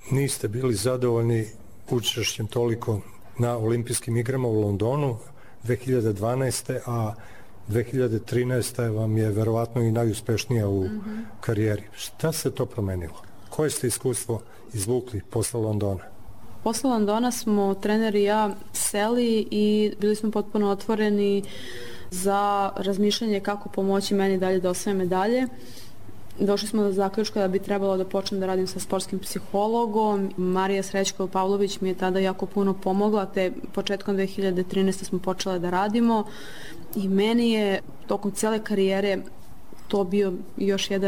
niste bili zadovoljni učešćem toliko na olimpijskim igrama u Londonu 2012. a 2013. vam je verovatno i najuspešnija u karijeri. Šta se to promenilo? Koje ste iskustvo izvukli posle Londona? Posle Londona smo, trener i ja, seli i bili smo potpuno otvoreni za razmišljanje kako pomoći meni dalje da osvajem medalje. Došli smo do zaključka da bi trebalo da počnem da radim sa sportskim psihologom. Marija Srećko-Pavlović mi je tada jako puno pomogla, te početkom 2013. smo počele da radimo i meni je tokom cele karijere to bio još jedan